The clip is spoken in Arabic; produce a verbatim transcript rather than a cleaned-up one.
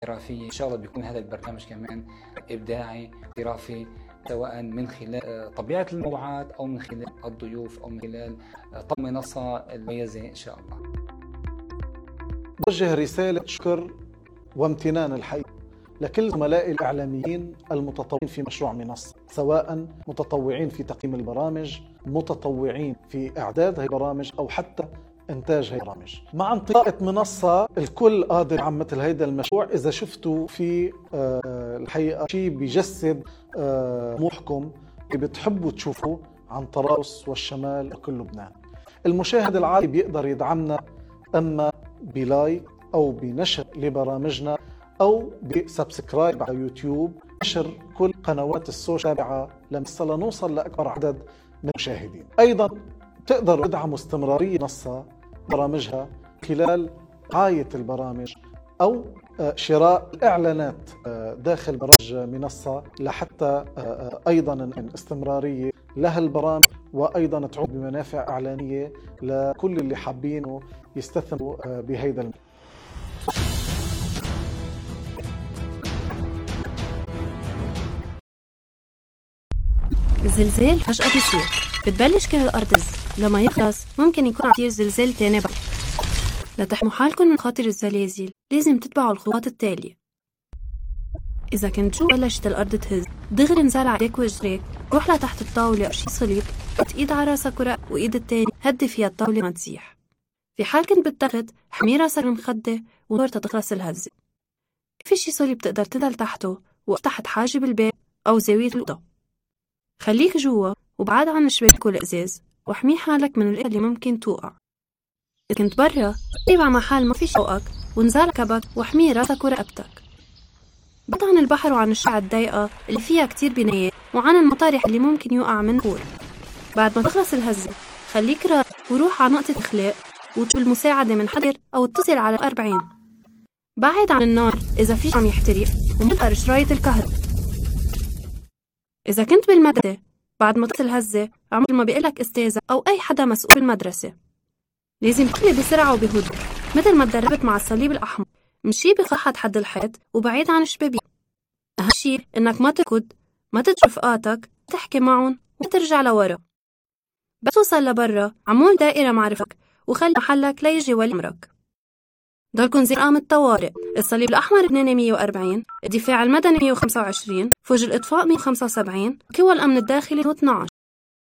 احترافية. إن شاء الله بيكون هذا البرنامج كمان إبداعي احترافي، سواء من خلال طبيعة الموضوعات أو من خلال الضيوف أو من خلال المنصة المميزة إن شاء الله. بوجه رسالة شكر وامتنان الحقيقة لكل زملائي الإعلاميين المتطوعين في مشروع منصة، سواء متطوعين في تقييم البرامج، متطوعين في إعداد هذه البرامج، أو حتى إنتاج هذه البرامج. مع انطلاقة منصة الكل قادر عن مثل هذا المشروع. إذا شفتوا في الحقيقة شيء بيجسد طموحكم اللي بتحبوا تشوفوه عن طرابلس والشمال وكل لبنان، المشاهد العادي بيقدر يدعمنا أما بلايك أو بنشر لبرامجنا أو بسبسكرايب على يوتيوب، نشر كل قنوات السوشيال تابعة لمسلا نوصل لأكبر عدد من المشاهدين. أيضا تقدروا تدعموا استمرارية منصة برامجها خلال رعاية البرامج أو شراء الإعلانات داخل برامج منصة، لحتى أيضا استمرارية لها البرامج، وأيضا تعود بمنافع إعلانية لكل اللي حابين يستثمروا بهذا المجال. الزلزال فجأة بيصير، بتبلش كل الأرض تهز، لما يخلص ممكن يكون عطير زلزال تاني بعد. لتحموا حالكم من خاطر الزلازل لازم تتبعوا الخطوات التالية. إذا كنت شو بلشت الأرض تهز، دغري انزل عليك وجريك، روح لتحت الطاولة أو شي صليب، حط إيد على راسك ورق وإيد التاني هدي فيها الطاولة ما تزيح. في حال كنت بالتخت حمي راسك بالمخدة ونور تتخلص الهزة. في شي صليب تقدر تنزل تحته وتحت حاجب الباب أو زاوية الأوضة. خليك جوا وبعاد عن الشباك والإزاز، وحمي حالك من الأشياء اللي ممكن توقع. إذا كنت برا قريب على محل ما في شي فوقك ونزل كبك وحمي راسك ورقبتك. بعد عن البحر وعن الشارع الضيقة اللي فيها كتير بنايات وعن المطارح اللي ممكن يوقع من فوق. بعد ما تخلص الهزة خليك راق وروح على نقطة إخلاء وتطلب المساعدة من حدا أو اتصل على الأربعين. بعد عن النار إذا في عم يحترق ومطقر شرايط الكهرباء. إذا كنت بالمدرسة بعد ما تصل الهزة عمل ما بيقلك أستاذة أو أي حدا مسؤول المدرسة. لازم تمشي بسرعة وبهدوء مثل ما تدربت مع الصليب الأحمر. مشي بقحة حد الحيط وبعيد عن الشبابيك. أهم شيء إنك ما تركض، ما تجي رفقاتك، تحكي معهم وترجع لورا. بس توصل لبرا عمول دائرة مع رفقك وخلي محلك ليجي ولي أمرك. ضلكن زي قام الطوارئ، الصليب الأحمر اثنين مية وأربعين، الدفاع المدني مية وخمسة وعشرين، فوج الإطفاء مية وخمسة وسبعين، قوى الأمن الداخلي اثناشر.